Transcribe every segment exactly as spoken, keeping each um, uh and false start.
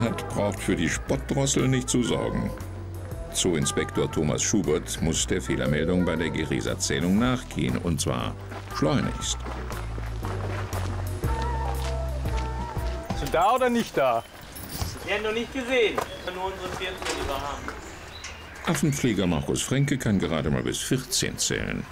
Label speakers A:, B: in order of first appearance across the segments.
A: hat, braucht für die Spottdrossel nicht zu sorgen. Zooinspektor Thomas Schubert muss der Fehlermeldung bei der Geräserzählung nachgehen, und zwar schleunigst.
B: Sind Sie da oder nicht da?
C: Wir haben noch nicht gesehen. Nur unsere vierzehn, die wir haben.
A: Affenpfleger Markus Fränke kann gerade mal bis vierzehn zählen.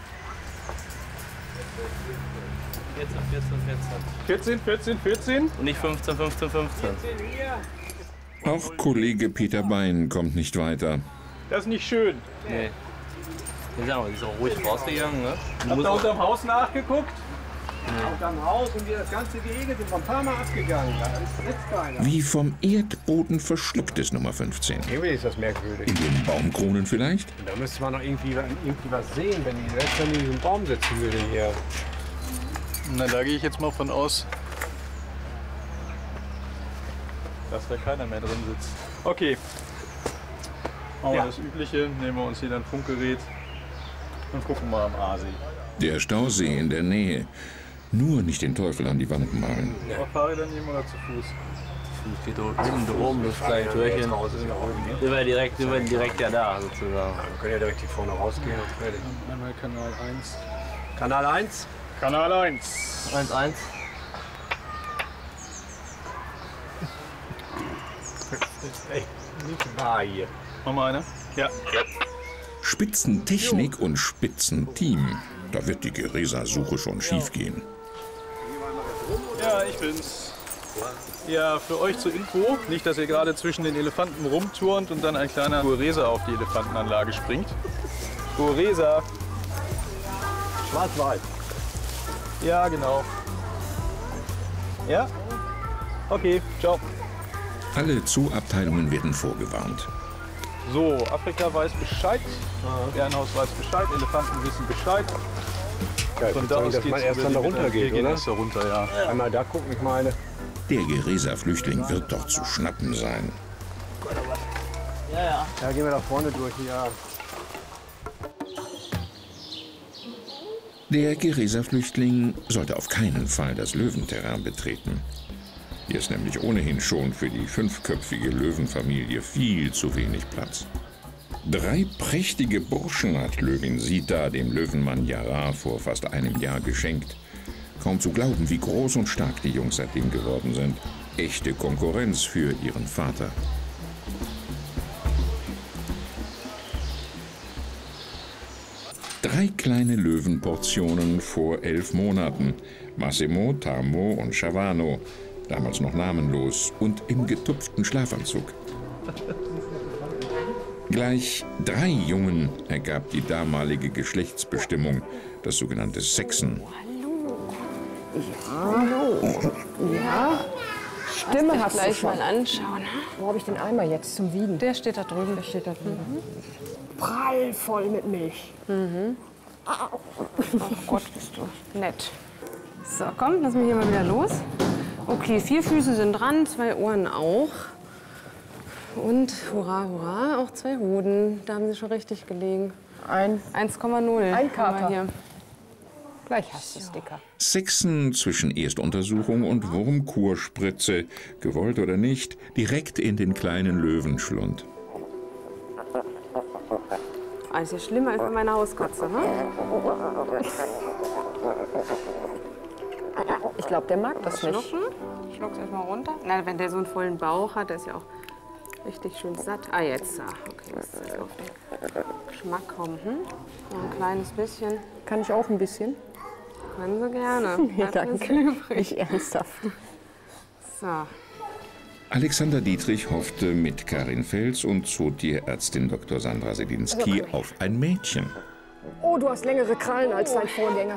C: vierzehn, vierzehn, vierzehn.
B: vierzehn, vierzehn, vierzehn.
C: Und nicht fünfzehn, fünfzehn, fünfzehn.
A: Auch Kollege Peter Bein kommt nicht weiter.
B: Das ist nicht schön.
C: Nee. Die ist auch, die ist auch ruhig rausgegangen, ne?
B: Habt ihr unterm Haus nachgeguckt?
D: Unterm Haus und wir das ganze Gehege sind ein paar Mal abgegangen. Da sitzt keiner.
A: Wie vom Erdboden verschluckt ist Nummer fünfzehn.
D: Irgendwie ist das merkwürdig.
A: In den Baumkronen vielleicht?
D: Da müsste man noch irgendwie, irgendwie was sehen, wenn die jetzt in diesem Baum sitzen würde hier.
B: Na, da gehe ich jetzt mal von aus, dass da keiner mehr drin sitzt. Okay. Machen wir
D: Ja.
B: das Übliche, nehmen wir uns hier ein Funkgerät und gucken mal am Aasee.
A: Der Stausee in der Nähe. Nur nicht den Teufel an die Wand malen.
B: Auf Fahrrädern nehmen oder zu Fuß?
C: Fuß geht hinten oben, das kleine Türchen. Wir werden direkt, wir werden direkt ja da, sozusagen.
D: Wir können ja direkt hier vorne rausgehen und fertig.
B: Einmal Kanal eins.
D: Kanal eins.
B: Kanal eins.
C: eins eins.
D: Das ist echt nicht wahr hier.
B: Machen wir eine? Ja.
A: Spitzentechnik und Spitzenteam. Da wird die Geresa-Suche schon schief gehen.
B: Ja, ich bin's. Ja, für euch zur Info, nicht, dass ihr gerade zwischen den Elefanten rumturnt und dann ein kleiner Guaresa auf die Elefantenanlage springt. Guaresa.
D: Schwarz-Weiß.
B: Ja, genau. Ja? Okay, ciao.
A: Alle Zooabteilungen werden vorgewarnt.
B: So, Afrika weiß Bescheid, Bärenhaus weiß Bescheid, Elefanten wissen Bescheid.
D: Ja,
B: Von
D: ich
B: da
D: würde
B: aus
D: sagen, dass man
B: geht's
D: erst
B: über
D: dann da
B: die
D: runter
B: Mitte.
D: geht,
B: Wir gehen
D: oder?
B: erst da runter, ja.
D: Einmal da gucken, ich meine.
A: Der Geresa-Flüchtling wird doch zu schnappen sein.
C: Ja, ja.
D: Ja, gehen wir da vorne durch, ja.
A: Der Geresa-Flüchtling sollte auf keinen Fall das Löwenterrain betreten. Hier ist nämlich ohnehin schon für die fünfköpfige Löwenfamilie viel zu wenig Platz. Drei prächtige Burschen hat Löwin Sita dem Löwenmann Jara vor fast einem Jahr geschenkt. Kaum zu glauben, wie groß und stark die Jungs seitdem geworden sind. Echte Konkurrenz für ihren Vater. Drei kleine Löwenportionen vor elf Monaten. Massimo, Tamo und Chavano. Damals noch namenlos und im getupften Schlafanzug. Gleich drei Jungen ergab die damalige Geschlechtsbestimmung, das sogenannte Sexen.
E: Ja, Stimme hast du
F: Gleich
E: schon.
F: mal anschauen.
E: Wo habe ich den Eimer jetzt zum Wiegen?
F: Der steht da drüben.
E: Der steht da drüben. Prallvoll mit Milch.
F: Ach Gott, bist du nett. So, komm, lass mich hier mal wieder los. Okay, vier Füße sind dran, zwei Ohren auch. Und hurra, hurra, auch zwei Hoden. Da haben sie schon richtig gelegen.
E: Ein,
F: eins Komma null.
E: Ein
F: haben wir
E: Kater.
F: hier.
E: gleich hast du es, Dicker.
A: Sexen zwischen Erstuntersuchung und Wurmkurspritze, gewollt oder nicht, direkt in den kleinen Löwenschlund.
F: Also ist schlimmer als bei meiner Hauskatze, ne?
E: Ich glaube, der mag das nicht.
F: Schlucken. Schluck's erstmal runter. Na, wenn der so einen vollen Bauch hat, der ist ja auch richtig schön satt. Ah, jetzt. Ah, okay, das ist jetzt auf den Geschmack kommen. Hm? Noch ein kleines bisschen.
E: Kann ich auch ein bisschen?
F: Können Sie gerne.
E: Ja,
F: Bleibt alles
E: danke.
F: übrig.
E: Nicht ernsthaft.
F: So.
A: Alexander Dietrich hoffte mit Karin Fels und Zootierärztin Doktor Sandra Sedinski auf ein Mädchen.
E: Oh, du hast längere Krallen als dein Vorgänger.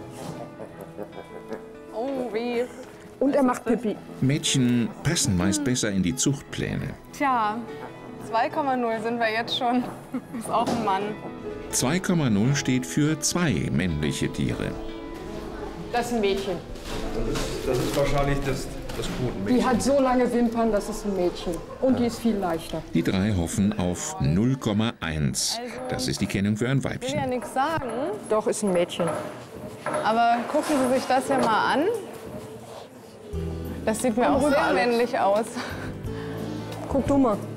F: Oh, wie.
E: Und er macht Pipi.
A: Mädchen passen meist besser in die Zuchtpläne.
F: Tja, zwei Komma null sind wir jetzt schon. Ist auch ein Mann.
A: zwei Komma null steht für zwei männliche Tiere.
E: Das ist ein Mädchen.
D: Das ist wahrscheinlich das, das Quotenmädchen.
E: Die hat so lange Wimpern, das ist ein Mädchen. Und die ist viel leichter.
A: Die drei hoffen auf null Komma eins. Das ist die Kennung für ein
F: Ich will ja
A: Weibchen.
F: nichts sagen,
E: Doch, ist ein Mädchen.
F: aber gucken Sie sich das ja mal an. Das sieht mir auch sehr männlich aus.
E: Guck du mal.